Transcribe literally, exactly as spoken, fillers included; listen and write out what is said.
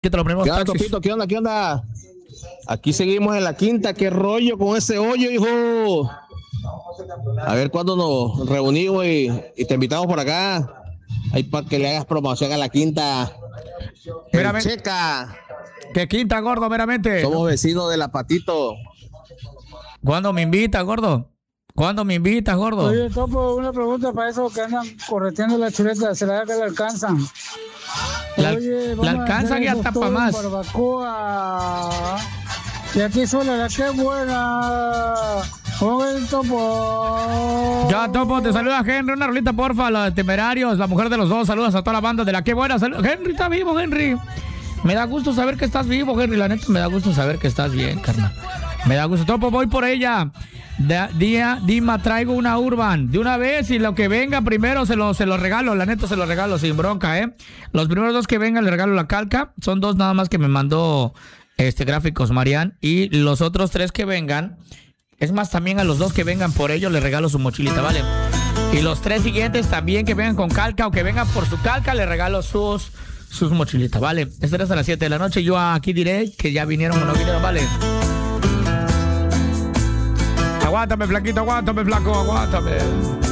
¿Qué te lo ponemos? ¿Qué onda, Topito? ¿Qué onda? ¿Qué onda? Aquí seguimos en la quinta. ¿Qué rollo con ese hoyo, hijo? A ver cuándo nos reunimos y, y te invitamos por acá. Ahí para que le hagas promoción a la quinta. El Checa. ¿Qué quinta, gordo, meramente? Somos vecinos de la Patito. ¿Cuándo me invitas, gordo? ¿Cuándo me invitas, gordo? Oye, Topo, una pregunta para eso que andan correteando la chuleta. ¿Será que la alcanzan? La, Oye, la alcanzan y hasta para más. Barbacoa. Y aquí suena la que buena. Oye, Topo. Ya, Topo, te saluda Henry. Una rolita, porfa. Los Temerarios, la mujer de los dos. Saludos a toda la banda de la que buena. Salud. Henry está vivo, Henry. Me da gusto saber que estás vivo, Henry. La neta, me da gusto saber que estás bien, carnal. Me da gusto. Topo, voy por ella. De, día, Dima, traigo una Urban. De una vez, y lo que venga primero se lo, se lo regalo. La neta, se lo regalo sin bronca, ¿eh? Los primeros dos que vengan, le regalo la calca. Son dos nada más que me mandó este Gráficos Marian. Y los otros tres que vengan, es más, también a los dos que vengan por ellos, le regalo su mochilita, ¿vale? Y los tres siguientes también que vengan con calca o que vengan por su calca, le regalo sus... sus mochilitas, ¿vale? Esto es a las siete de la noche. Yo aquí diré que ya vinieron o no vinieron, ¿vale? Aguántame, flaquito, aguántame, flaco, aguántame.